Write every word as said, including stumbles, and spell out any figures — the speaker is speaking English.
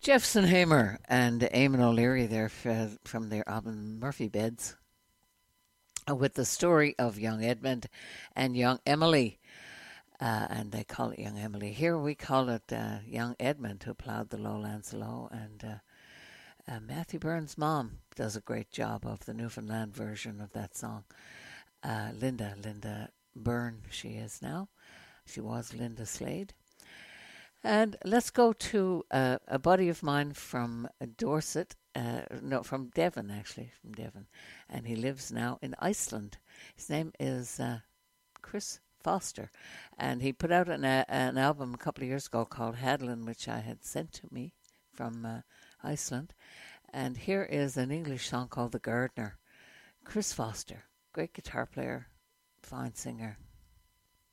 Jefferson Hamer and Eamon O'Leary there f- from their album Murphy Beds, uh, with the story of young Edmund and young Emily. Uh, and they call it young Emily. Here we call it uh, young Edmund, who ploughed the lowlands low. And uh, uh, Matthew Byrne's mom does a great job of the Newfoundland version of that song. Uh, Linda, Linda Byrne, she is now. She was Linda Slade. And let's go to uh, a buddy of mine from Dorset, uh, no, from Devon, actually, from Devon. And he lives now in Iceland. His name is uh, Chris Foster. And he put out an, uh, an album a couple of years ago called Hadlin, which I had sent to me from uh, Iceland. And here is an English song called The Gardener. Chris Foster, great guitar player, fine singer.